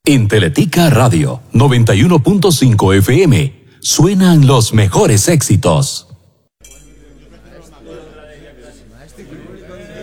En Teletica Radio 91.5 FM suenan los mejores éxitos.